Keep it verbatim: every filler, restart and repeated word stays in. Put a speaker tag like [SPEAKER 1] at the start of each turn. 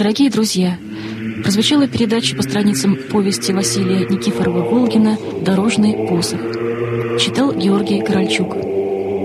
[SPEAKER 1] Дорогие друзья, прозвучала передача по страницам повести Василия Никифорова-Волгина «Дорожный посох». Читал Георгий Корольчук.